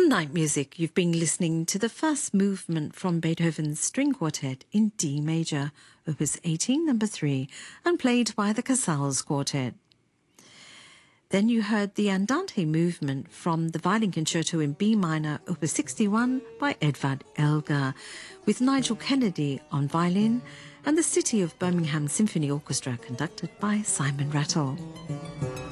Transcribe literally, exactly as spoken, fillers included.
On Night Music, you've been listening to the first movement from Beethoven's String Quartet in D major, Opus eighteen, number three, and played by the Casals Quartet. Then you heard the Andante movement from the Violin Concerto in B minor, Opus sixty-one, by Edvard Elgar, with Nigel Kennedy on violin, and the City of Birmingham Symphony Orchestra conducted by Simon Rattle.